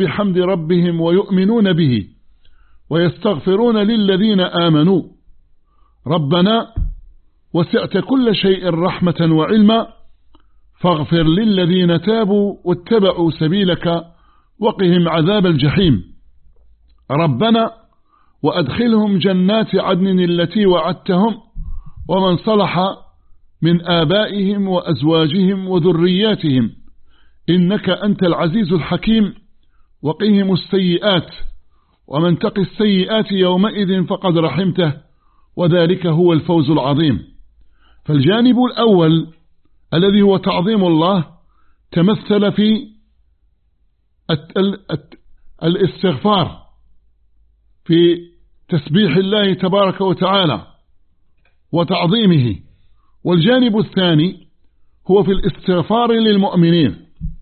بحمد ربهم ويؤمنون به ويستغفرون للذين آمنوا ربنا وسعت كل شيء رحمة وعلما فاغفر للذين تابوا واتبعوا سبيلك وقهم عذاب الجحيم ربنا وأدخلهم جنات عدن التي وعدتهم ومن صلح من آبائهم وأزواجهم وذرياتهم إنك أنت العزيز الحكيم وقهم السيئات ومن تق السيئات يومئذ فقد رحمته وذلك هو الفوز العظيم. فالجانب الأول الذي هو تعظيم الله تمثل في الاستغفار في تسبيح الله تبارك وتعالى وتعظيمه، والجانب الثاني هو في الاستغفار للمؤمنين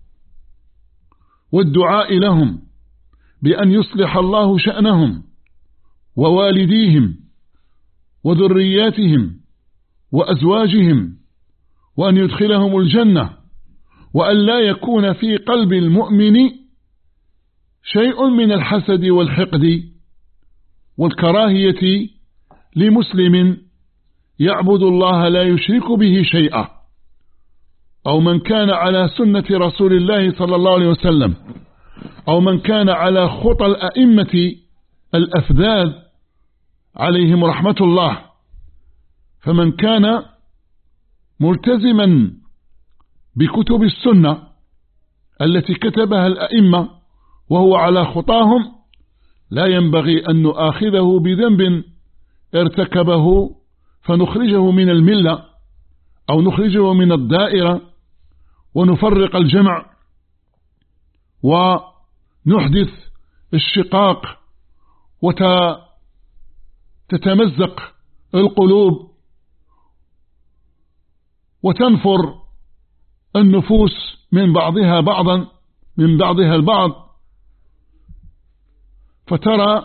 والدعاء لهم بأن يصلح الله شأنهم ووالديهم وذرياتهم وأزواجهم وأن يدخلهم الجنة وأن لا يكون في قلب المؤمن شيء من الحسد والحقد والكراهية لمسلم يعبد الله لا يشرك به شيئا، أو من كان على سنة رسول الله صلى الله عليه وسلم، أو من كان على خطى الأئمة الأفذاذ عليهم رحمة الله. فمن كان ملتزما بكتب السنة التي كتبها الأئمة وهو على خطاهم لا ينبغي أن نؤاخذه بذنب ارتكبه فنخرجه من الملة أو نخرجه من الدائرة ونفرق الجمع ونحدث الشقاق وتتمزق القلوب وتنفر النفوس من بعضها البعض، فترى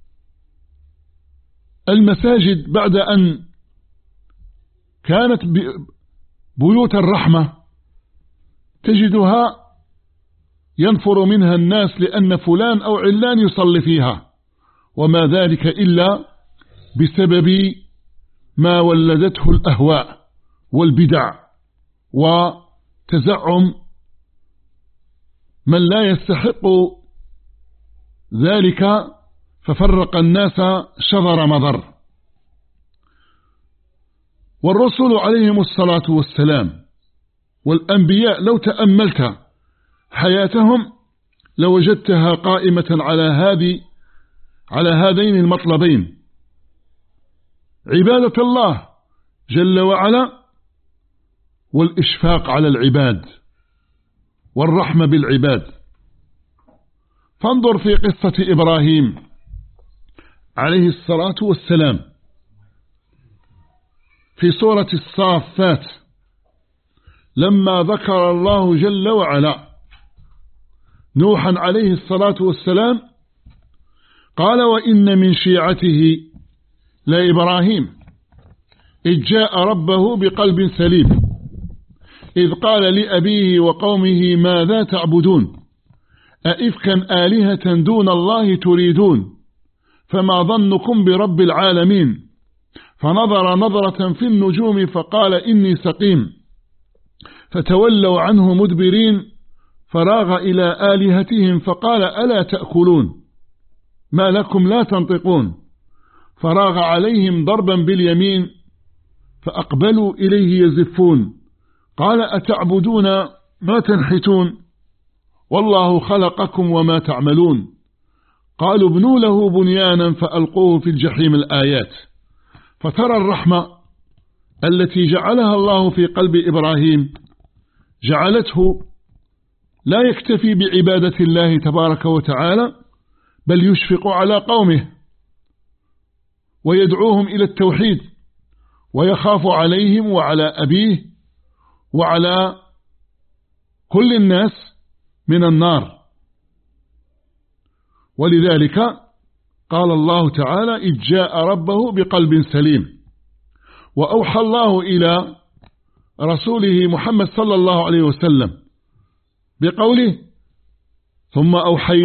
المساجد بعد أن كانت بيوت الرحمة تجدها ينفر منها الناس لأن فلان أو علان يصلي فيها، وما ذلك إلا بسبب ما ولدته الأهواء والبدع وتزعم من لا يستحق ذلك ففرق الناس شذر مضر. والرسل عليهم الصلاة والسلام والأنبياء لو تأملت حياتهم لوجدتها قائمة على هذين المطلبين: عبادة الله جل وعلا والإشفاق على العباد والرحمة بالعباد. فانظر في قصة إبراهيم عليه الصلاة والسلام في سورة الصافات لما ذكر الله جل وعلا نوحا عليه الصلاة والسلام قال: وإن من شيعته لإبراهيم إذ جاء ربه بقلب سليم إذ قال لأبيه وقومه ماذا تعبدون أئفكا آلهة دون الله تريدون فما ظنكم برب العالمين فنظر نظرة في النجوم فقال إني سقيم فتولوا عنه مدبرين فراغ إلى آلهتهم فقال ألا تأكلون ما لكم لا تنطقون فراغ عليهم ضربا باليمين فأقبلوا إليه يزفون قال أتعبدون ما تنحتون والله خلقكم وما تعملون قالوا ابنوا له بنيانا فألقوه في الجحيم. الآيات. فترى الرحمة التي جعلها الله في قلب إبراهيم جعلته لا يكتفي بعبادة الله تبارك وتعالى بل يشفق على قومه ويدعوهم إلى التوحيد ويخاف عليهم وعلى أبيه وعلى كل الناس من النار. ولذلك قال الله تعالى إذ جاء ربه بقلب سليم. وأوحى الله إلى رسوله محمد صلى الله عليه وسلم بقوله ثم أوحينا